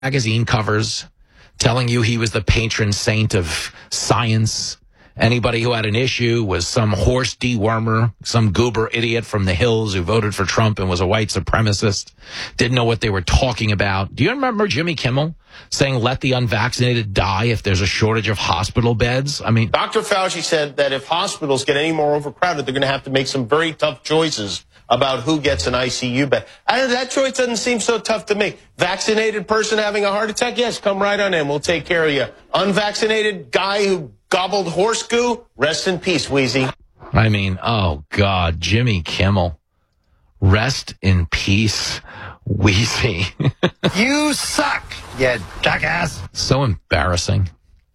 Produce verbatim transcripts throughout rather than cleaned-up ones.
magazine covers telling you he was the patron saint of science. Anybody who had an issue was some horse dewormer, some goober idiot from the hills who voted for Trump and was a white supremacist, didn't know what they were talking about. Do you remember Jimmy Kimmel saying, let the unvaccinated die if there's a shortage of hospital beds? I mean, Doctor Fauci said that if hospitals get any more overcrowded, they're going to have to make some very tough choices about who gets an I C U bed. I, that choice doesn't seem so tough to me. Vaccinated person having a heart attack? Yes, come right on in. We'll take care of you. Unvaccinated guy who gobbled horse goo? Rest in peace, Wheezy. I mean, oh, God, Jimmy Kimmel. Rest in peace, Wheezy. You suck, you jackass. So embarrassing.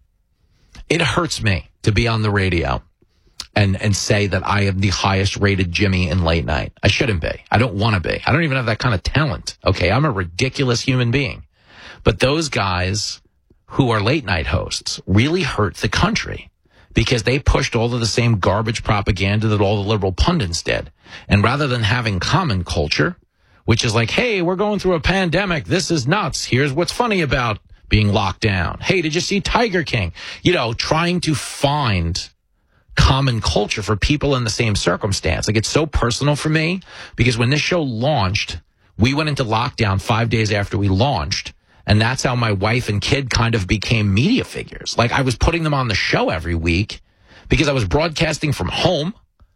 It hurts me to be on the radio and, and say that I am the highest rated Jimmy in late night. I shouldn't be. I don't want to be. I don't even have that kind of talent. Okay, I'm a ridiculous human being. But those guys who are late night hosts really hurt the country because they pushed all of the same garbage propaganda that all the liberal pundits did. And rather than having common culture, which is like, hey, we're going through a pandemic. This is nuts. Here's what's funny about being locked down. Hey, did you see Tiger King? You know, trying to find common culture for people in the same circumstance. Like, it's so personal for me because when this show launched, we went into lockdown five days after we launched. And that's how my wife and kid kind of became media figures. Like, I was putting them on the show every week because I was broadcasting from home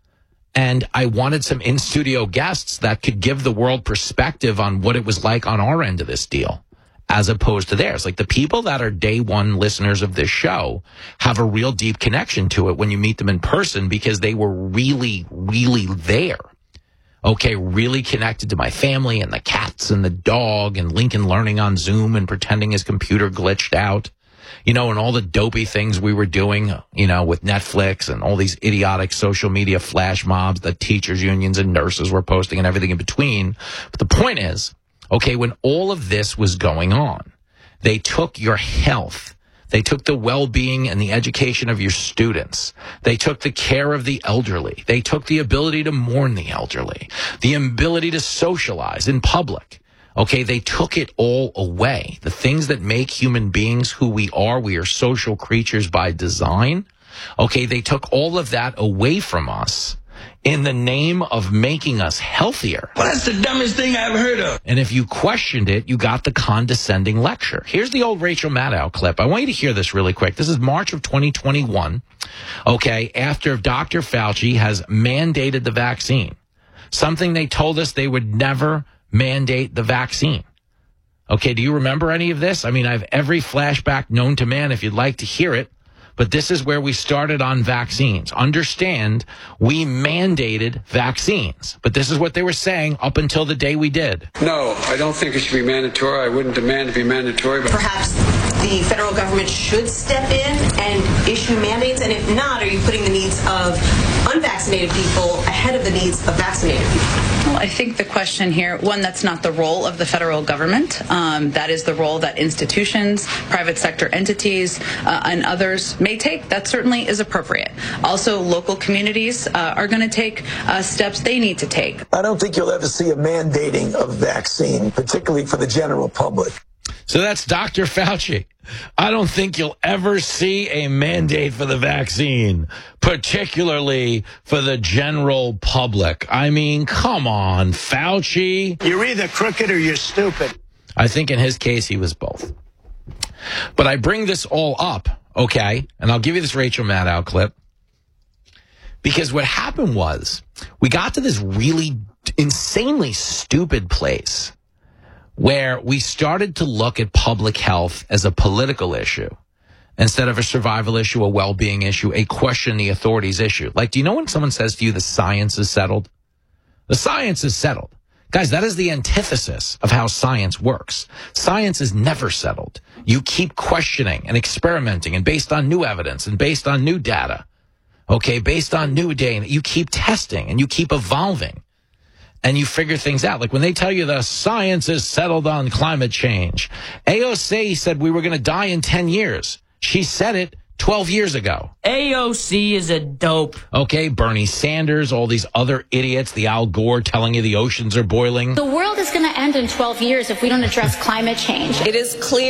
and I wanted some in-studio guests that could give the world perspective on what it was like on our end of this deal as opposed to theirs. Like, the people that are day one listeners of this show have a real deep connection to it when you meet them in person because they were really, really there. Okay, really connected to my family and the cats and the dog and Lincoln learning on Zoom and pretending his computer glitched out, you know, and all the dopey things we were doing, you know, with Netflix and all these idiotic social media flash mobs that teachers unions and nurses were posting and everything in between. But the point is, okay, when all of this was going on, they took your health. They took the well-being and the education of your students. They took the care of the elderly. They took the ability to mourn the elderly, the ability to socialize in public. Okay, they took it all away. The things that make human beings who we are, we are social creatures by design. Okay, they took all of that away from us in the name of making us healthier. Well, that's the dumbest thing I've heard of. And if you questioned it, you got the condescending lecture. Here's the old Rachel Maddow clip. I want you to hear this really quick. This is March of twenty twenty-one, okay, after Doctor Fauci has mandated the vaccine, something they told us they would never mandate the vaccine. Okay, do you remember any of this? I mean, I have every flashback known to man if you'd like to hear it. But this is where we started on vaccines. Understand, we mandated vaccines. But this is what they were saying up until the day we did. No, I don't think it should be mandatory. I wouldn't demand it be mandatory. But perhaps the federal government should step in and issue mandates? And if not, are you putting the needs of unvaccinated people ahead of the needs of vaccinated people? Well, I think the question here, one, that's not the role of the federal government. Um, that is the role that institutions, private sector entities, uh, and others may take. That certainly is appropriate. Also, local communities uh, are going to take uh, steps they need to take. I don't think you'll ever see a mandating of vaccine, particularly for the general public. So that's Doctor Fauci. I don't think you'll ever see a mandate for the vaccine, particularly for the general public. I mean, come on, Fauci. You're either crooked or you're stupid. I think in his case, he was both. But I bring this all up, okay, and I'll give you this Rachel Maddow clip, because what happened was we got to this really insanely stupid place where we started to look at public health as a political issue instead of a survival issue, a well-being issue, a question the authorities issue. Like, do you know when someone says to you the science is settled? The science is settled. Guys, that is the antithesis of how science works. Science is never settled. You keep questioning and experimenting, and based on new evidence and based on new data, okay, based on new data, you keep testing and you keep evolving. And you figure things out. Like when they tell you the science is settled on climate change. A O C said we were going to die in ten years. She said it twelve years ago. A O C is a dope. Okay, Bernie Sanders, all these other idiots, the Al Gore telling you the oceans are boiling. The world is going to end end in twelve years if we don't address climate change. It is clear